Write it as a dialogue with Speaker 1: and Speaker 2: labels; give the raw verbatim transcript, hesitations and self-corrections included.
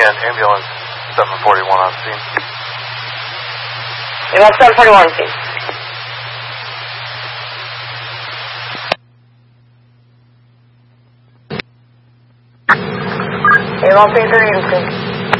Speaker 1: and ambulance seven forty-one on scene.
Speaker 2: Ambulance seven forty-one, scene. Ambulance eight thirty, scene.